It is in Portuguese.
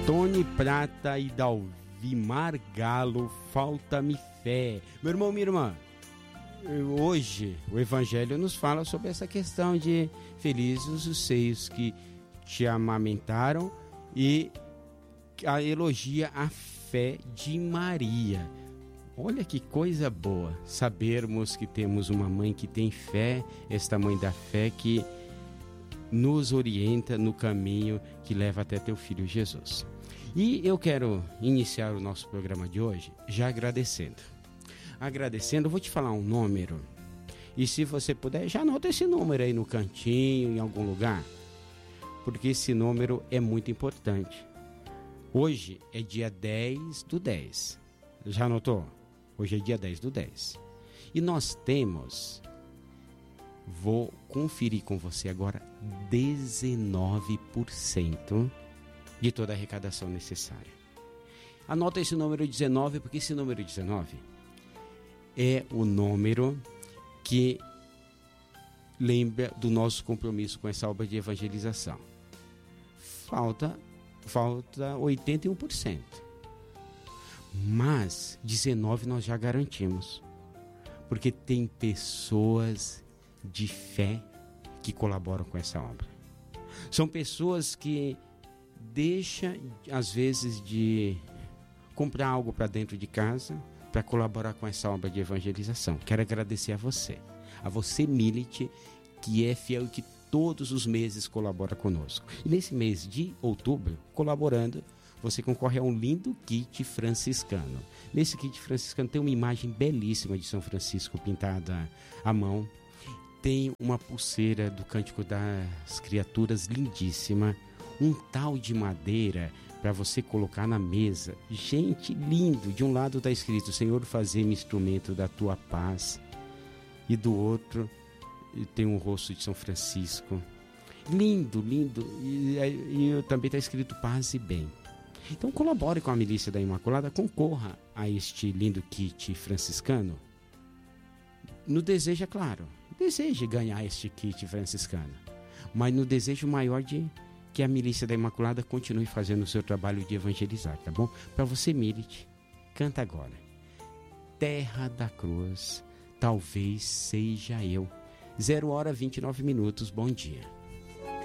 Tony Prata e Dalvimar Galo, falta-me fé. Meu irmão, minha irmã, hoje o Evangelho nos fala sobre essa questão de felizes os seios que te amamentaram e elogia a fé de Maria. Olha que coisa boa sabermos que temos uma mãe que tem fé, esta mãe da fé que nos orienta no caminho que leva até teu filho Jesus. E eu quero iniciar o nosso programa de hoje já agradecendo. Eu vou te falar um número. E se você puder, já anota esse número aí no cantinho, em algum lugar. Porque esse número é muito importante. Hoje é dia 10/10. Já anotou? Hoje é dia 10/10. E nós temos, vou conferir com você agora, 19% de toda a arrecadação necessária. Anota esse número 19, porque esse número 19 é o número que lembra do nosso compromisso com essa obra de evangelização. Falta 81%. Mas 19% nós já garantimos. Porque tem pessoas de fé que colaboram com essa obra. São pessoas que deixam, às vezes, de comprar algo para dentro de casa para colaborar com essa obra de evangelização. Quero agradecer a você Milite, que é fiel e que todos os meses colabora conosco. E nesse mês de outubro, colaborando, você concorre a um lindo kit franciscano. Nesse kit franciscano tem uma imagem belíssima de São Francisco pintada à mão. Tem uma pulseira do Cântico das Criaturas lindíssima. Um tal de madeira para você colocar na mesa. Gente, lindo! De um lado está escrito: Senhor, fazei-me instrumento da tua paz. E do outro tem um rosto de São Francisco. Lindo, lindo. E também está escrito paz e bem. Então colabore com a Milícia da Imaculada, concorra a este lindo kit franciscano. No desejo, é claro, deseje ganhar este kit franciscano, mas no desejo maior de que a Milícia da Imaculada continue fazendo o seu trabalho de evangelizar, tá bom? Para você, Milite, canta agora: Terra da Cruz, talvez seja eu. 0h29. Bom dia.